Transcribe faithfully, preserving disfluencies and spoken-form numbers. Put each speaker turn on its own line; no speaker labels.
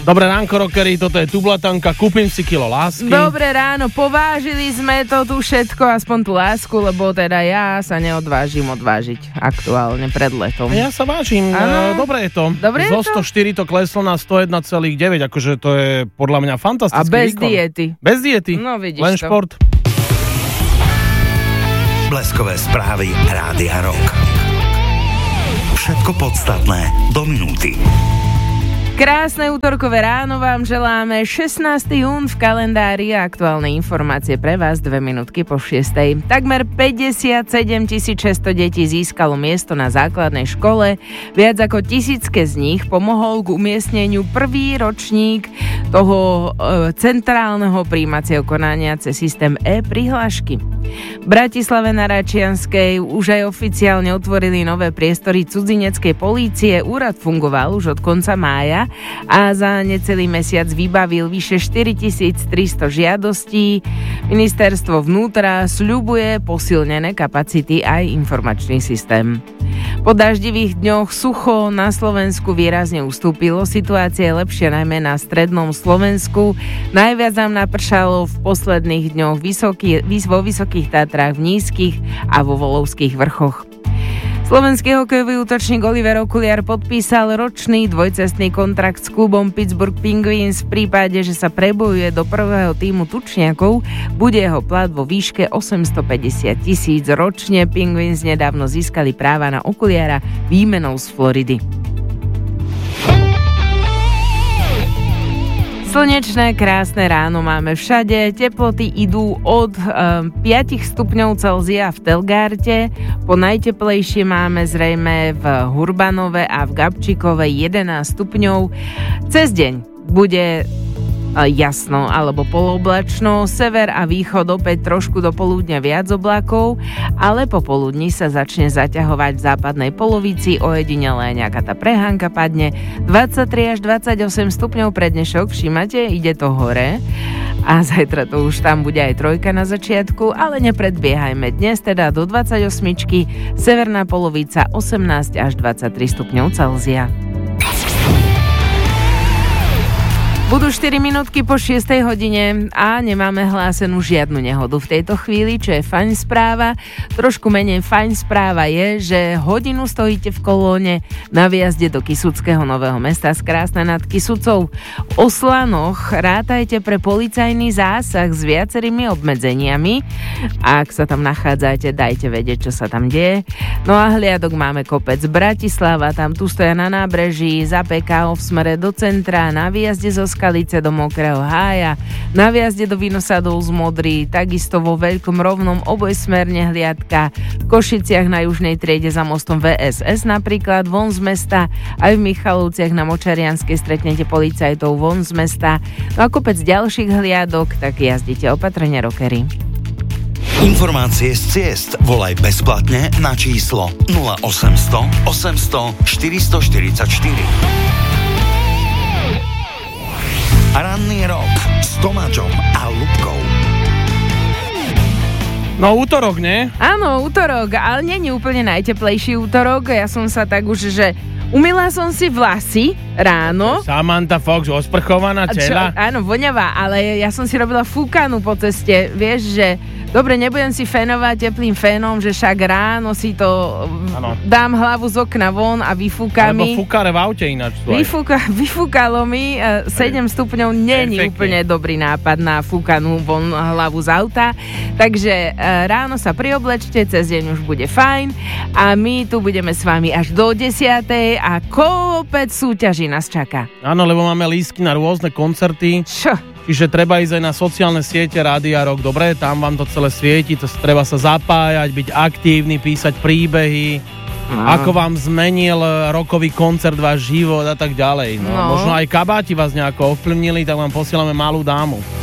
Dobré ránko, rockery, toto je Tublatanka, kúpim si kilo lásky.
Dobré ráno, povážili sme to tu všetko, aspoň tú lásku, lebo teda ja sa neodvážim odvážiť aktuálne pred letom.
Ja sa vážim, ano. Dobre je to.
Dobre je
Zo sto štyri to kleslo na sto jeden celá deväť, akože to je podľa mňa fantastický
výkon. A bez
výkon.
diety.
Bez diety,
no, vidíš
len
to.
šport.
Bleskové správy Rádia Rock. Všetko podstatné do minúty.
Krásne útorkové ráno vám želáme. šestnásteho júna v kalendári a aktuálne informácie pre vás dve minútky po šiestej. Takmer päťdesiatsedem tisíc šesťsto detí získalo miesto na základnej škole. Viac ako tisícke z nich pomohol k umiestneniu prvý ročník toho e, centrálneho prijímacieho konania cez systém e-prihlášky. V Bratislave na Račianskej už aj oficiálne otvorili nové priestory cudzineckej polície. Úrad fungoval už od konca mája a za necelý mesiac vybavil vyše štyritisíctristo žiadostí. Ministerstvo vnútra sľubuje posilnené kapacity aj informačný systém. Po daždivých dňoch sucho na Slovensku výrazne ustúpilo. Situácia je lepšia najmä na strednom Slovensku. Najviac nám napršalo v posledných dňoch vysoký, vo Vysokých Tatrách, v Nízkych a vo Volovských vrchoch. Slovenský hokejový útočník Oliver Okuliar podpísal ročný dvojcestný kontrakt s klubom Pittsburgh Penguins. V prípade, že sa prebojuje do prvého tímu tučniakov, bude jeho plat vo výške osemstopäťdesiat tisíc ročne. Penguins nedávno získali práva na Okuliara výmenou z Floridy. Slnečné, krásne ráno máme všade, teploty idú od um, päť stupňov Celzia v Telgárte, po najteplejšie máme zrejme v Hurbanove a v Gabčíkove jedenásť stupňov. Cez deň bude jasno alebo polooblačno, sever a východ opäť trošku do poludňa viac oblákov, ale popoludní sa začne zaťahovať v západnej polovici, ojedinele nejaká tá prehánka padne. dvadsaťtri až dvadsaťosem stupňov pre dnešok, všimate, ide to hore a zajtra to už tam bude aj trojka na začiatku, ale nepredbiehajme, dnes teda do dvadsaťosmičky, severná polovica osemnásť až dvadsaťtri stupňov Celzia. Budú štyri minútky po šiestej hodine a nemáme hlásenú žiadnu nehodu v tejto chvíli, čo je fajn správa. Trošku menej fajn správa je, že hodinu stojíte v kolóne na výjazde do Kysuckého Nového Mesta z Krásna nad Kysucou. V Oslanoch rátajte pre policajný zásah s viacerými obmedzeniami. Ak sa tam nachádzate, dajte vedieť, čo sa tam deje. No a hliadok máme kopec Bratislava, tam tu stoja na nábreží, za pé ká ó v smere do centra, na výjazde zo Skalice do Mokrého Hája, na výjazde do Vinosadov z Modry, takisto vo Veľkom Rovnom obojsmerne hliadka, v Košiciach na južnej triede za mostom vé es es napríklad von z mesta, aj v Michalovciach na Močarianskej stretnete policajtov von z mesta. No a kopec ďalších hliadok, tak jazdite opatrne, rockery.
Informácie z ciest volaj bezplatne na číslo nula osemsto osemsto štyristoštyridsaťštyri. Ranný rok s Tomáčom a Ľubkou.
No útorok, nie?
Áno, útorok, ale nie je úplne najteplejší útorok. Ja som sa tak už, že umýla som si vlasy ráno.
Samantha Fox, osprchovaná tela.
Áno, voňavá, ale ja som si robila fúkanu po ceste. Vieš, že dobre, nebudem si fénovať teplým fénom, že však ráno si to ano. Dám hlavu z okna von a vyfúka mi.
Alebo fúkare v aute ináč.
Vyfúka, vyfúkalo mi uh, sedem stupňov, nie je úplne dobrý nápad na fúkanú von hlavu z auta. Takže uh, ráno sa prioblečte, cez deň už bude fajn a my tu budeme s vami až do desiatej a kopec súťaží nás čaká.
Áno, lebo máme lístky na rôzne koncerty.
Čo?
Čiže treba ísť aj na sociálne siete Rádia Rock. Dobre, tam vám to celé svieti, to treba sa zapájať, byť aktívny, písať príbehy, no. Ako vám zmenil rockový koncert váš život a tak ďalej. No, no. Možno aj kabáti vás nejako ovplyvnili, tak vám posielame malú dámu.